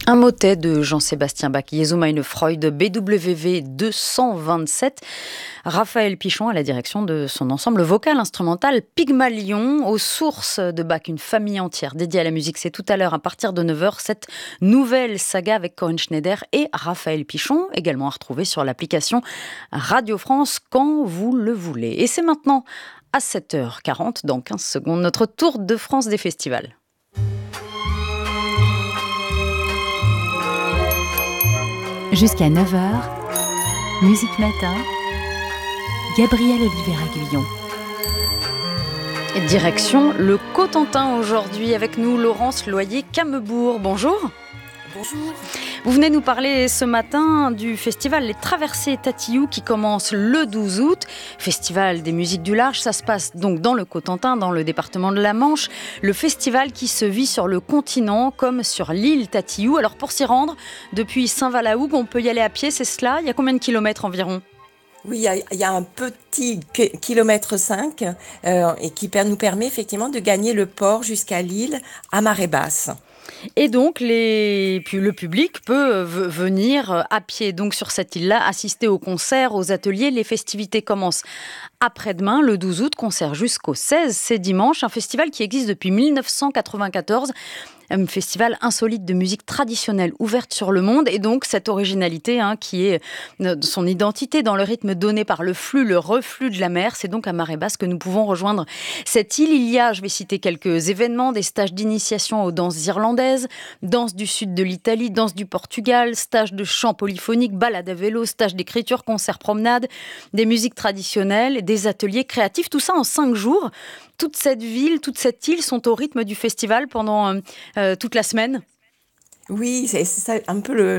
Un motet de Jean-Sébastien Bach, Jesu meine Freude, BWV 227. Raphaël Pichon à la direction de son ensemble vocal instrumental Pygmalion, aux sources de Bach, une famille entière dédiée à la musique. C'est tout à l'heure à partir de 9h, cette nouvelle saga avec Corinne Schneider et Raphaël Pichon, également à retrouver sur l'application Radio France quand vous le voulez. Et c'est maintenant à 7h40, dans 15 secondes, notre tour de France des festivals. Jusqu'à 9h, Musique Matin, Gabriel Oliveira-Guyon. Et direction le Cotentin aujourd'hui, avec nous Laurence Loyer-Camebourg. Bonjour. Bonjour. Vous venez nous parler ce matin du festival Les Traversées Tatillou qui commence le 12 août. Festival des musiques du large, ça se passe donc dans le Cotentin, dans le département de la Manche. Le festival qui se vit sur le continent comme sur l'île Tatillou. Alors pour s'y rendre, depuis Saint-Valahougue, on peut y aller à pied, c'est cela ? Il y a combien de kilomètres environ ? Oui, il y a un petit kilomètre 5 et qui nous permet effectivement de gagner le port jusqu'à l'île à marée basse. Et donc, le public peut venir à pied donc sur cette île-là, assister aux concerts, aux ateliers. Les festivités commencent après-demain, le 12 août, concert jusqu'au 16, c'est dimanche. Un festival qui existe depuis 1994. Un festival insolite de musique traditionnelle ouverte sur le monde, et donc cette originalité qui est son identité dans le rythme donné par le flux, le reflux de la mer. C'est donc à marée basse que nous pouvons rejoindre cette île. Il y a, je vais citer quelques événements, des stages d'initiation aux danses irlandaises, danse du sud de l'Italie, danse du Portugal, stage de chant polyphonique, balade à vélo, stage d'écriture, concert promenade, des musiques traditionnelles, des ateliers créatifs, tout ça en 5 jours. Toute cette ville, toute cette île sont au rythme du festival pendant toute la semaine. Oui, c'est ça un peu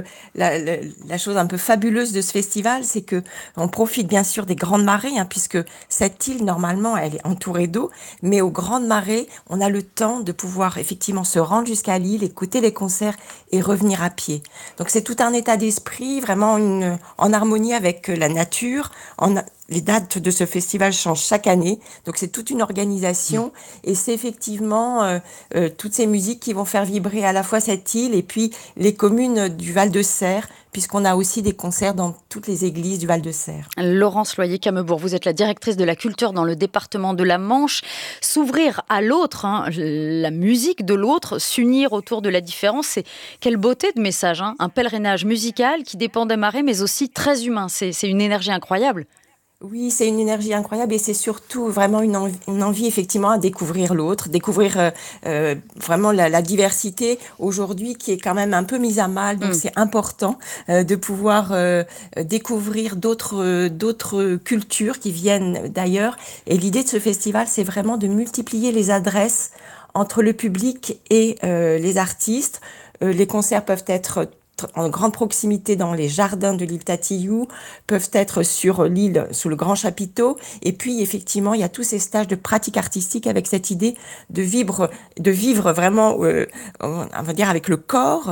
la chose un peu fabuleuse de ce festival, c'est que on profite bien sûr des grandes marées, puisque cette île normalement elle est entourée d'eau, mais aux grandes marées, on a le temps de pouvoir effectivement se rendre jusqu'à l'île, écouter les concerts et revenir à pied. Donc c'est tout un état d'esprit vraiment en harmonie avec la nature. Les dates de ce festival changent chaque année, donc c'est toute une organisation et c'est effectivement toutes ces musiques qui vont faire vibrer à la fois cette île et puis les communes du Val-de-Serre, puisqu'on a aussi des concerts dans toutes les églises du Val-de-Serre. Laurence Loyer-Camebourg, vous êtes la directrice de la culture dans le département de la Manche. S'ouvrir à l'autre, la musique de l'autre, s'unir autour de la différence, c'est quelle beauté de message, un pèlerinage musical qui dépend des marées mais aussi très humain, c'est une énergie incroyable. Oui, c'est une énergie incroyable et c'est surtout vraiment une envie effectivement à découvrir l'autre, découvrir vraiment la diversité aujourd'hui qui est quand même un peu mise à mal. Donc c'est important de pouvoir découvrir d'autres cultures qui viennent d'ailleurs. Et l'idée de ce festival, c'est vraiment de multiplier les adresses entre le public et les artistes. Les concerts peuvent être en grande proximité dans les jardins de l'île Tatillou, peuvent être sur l'île sous le Grand Chapiteau. Et puis, effectivement, il y a tous ces stages de pratique artistique avec cette idée de vivre vraiment, on va dire, avec le corps,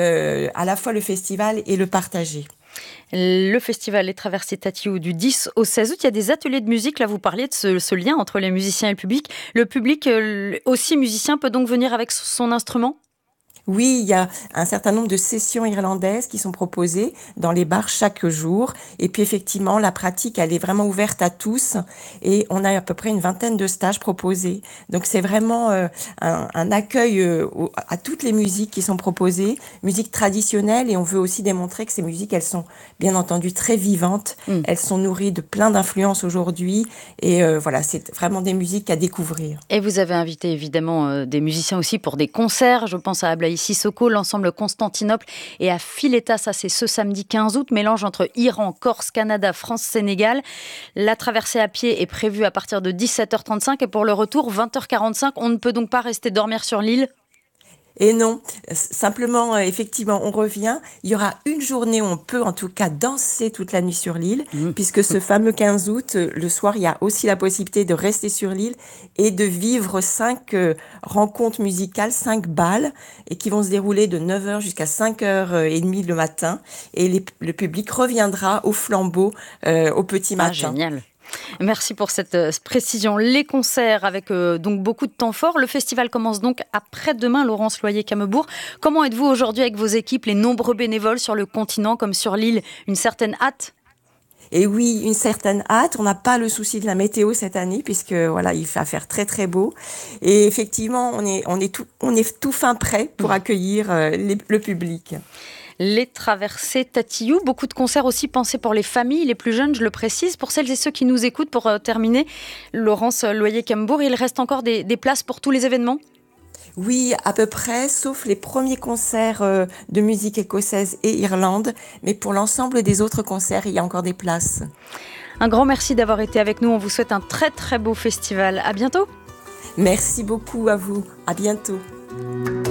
à la fois le festival et le partager. Le festival Les Traversées Tatillou du 10 au 16 août. Il y a des ateliers de musique. Là, vous parliez de ce lien entre les musiciens et le public. Le public, aussi musicien, peut donc venir avec son instrument ? Oui, il y a un certain nombre de sessions irlandaises qui sont proposées dans les bars chaque jour. Et puis effectivement, la pratique, elle est vraiment ouverte à tous. Et on a à peu près une vingtaine de stages proposés. Donc c'est vraiment un accueil à toutes les musiques qui sont proposées, musique traditionnelle. Et on veut aussi démontrer que ces musiques, elles sont bien entendu très vivantes. Elles sont nourries de plein d'influences aujourd'hui. Et voilà, c'est vraiment des musiques à découvrir. Et vous avez invité évidemment des musiciens aussi pour des concerts. Je pense à Ablaye Sissoko, l'ensemble Constantinople et à Fileta, ça c'est ce samedi 15 août, mélange entre Iran, Corse, Canada, France, Sénégal. La traversée à pied est prévue à partir de 17h35 et pour le retour 20h45. On ne peut donc pas rester dormir sur l'île ? Et non, simplement, effectivement, on revient. Il y aura une journée où on peut en tout cas danser toute la nuit sur l'île, puisque ce fameux 15 août, le soir, il y a aussi la possibilité de rester sur l'île et de vivre 5 rencontres musicales, 5 bals, et qui vont se dérouler de 9h jusqu'à 5h30 le matin. Et le public reviendra au flambeau au petit matin. Génial. Merci pour cette précision. Les concerts avec donc beaucoup de temps fort. Le festival commence donc après-demain, Laurence Loyer-Camebourg. Comment êtes-vous aujourd'hui avec vos équipes, les nombreux bénévoles sur le continent comme sur l'île? Une certaine hâte? Et oui, une certaine hâte. On n'a pas le souci de la météo cette année puisque voilà, il va faire très très beau. Et effectivement, on est tout fin prêt pour accueillir le public. Les traversées Tatillou, beaucoup de concerts aussi pensés pour les familles, les plus jeunes, je le précise. Pour celles et ceux qui nous écoutent, pour terminer, Laurence Loyer-Camebourg, il reste encore des places pour tous les événements? Oui, à peu près, sauf les premiers concerts de musique écossaise et Irlande. Mais pour l'ensemble des autres concerts, il y a encore des places. Un grand merci d'avoir été avec nous. On vous souhaite un très très beau festival. À bientôt. Merci beaucoup à vous. À bientôt.